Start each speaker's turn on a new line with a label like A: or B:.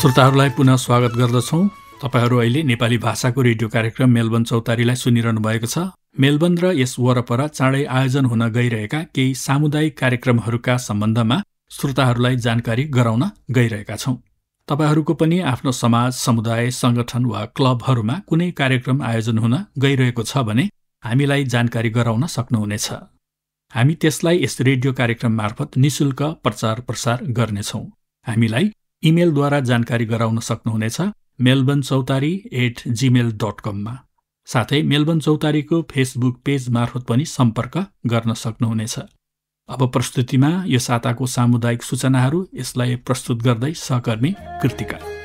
A: श्रोताहरूलाई पुनः स्वागत गर्दछौँ। तपाईहरू अहिले नेपाली भाषाको रेडियो कार्यक्रम मेलबर्न चौतारीलाई सुनिरहनु भएको छ। मेलबर्न र यस वरपर चाँडै आयोजन हुन गइरहेका केही सामुदायिक कार्यक्रमहरूका सम्बन्धमा श्रोताहरूलाई जानकारी गराउन गइरहेका छौँ। तपाईहरूको पनि आफ्नो समाज, समुदाय, संगठन वा क्लबहरूमा कुनै कार्यक्रम आयोजन हुन गइरहेको छ भने हामीलाई जानकारी गराउन सक्नुहुनेछ। हामी त्यसलाई यस रेडियो कार्यक्रम मार्फत निशुल्क प्रचार प्रसार गर्नेछौँ। हामीलाई इमेलद्वारा जानकारी गराउन सक्नुहुनेछ melbournechautari@gmail.com मा। साथै मेलबर्न चौतारीको फेसबुक पेज मार्फत पनि सम्पर्क गर्न सक्नुहुनेछ। अब प्रस्तुतिमा यो साताको सामुदायिक सूचनाहरू, यसलाई प्रस्तुत गर्दै सहकर्मी कृतिका।